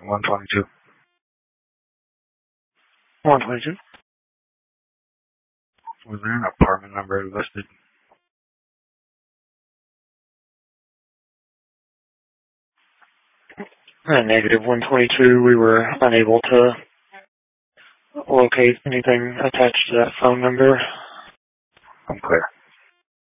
122. 122. Was there an apartment number listed? Negative 122. We were unable to locate anything attached to that phone number. I'm clear.